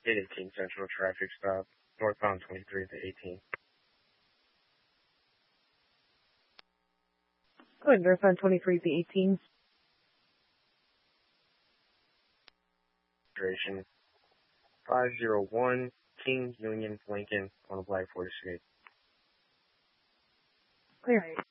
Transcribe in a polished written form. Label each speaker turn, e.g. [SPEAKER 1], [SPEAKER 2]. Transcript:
[SPEAKER 1] 818 Central traffic stop, northbound 23 to 18.
[SPEAKER 2] Go ahead, northbound 23 to 18.
[SPEAKER 1] Registration 501 King Union Lincoln on a black Ford Escape.
[SPEAKER 2] Clear.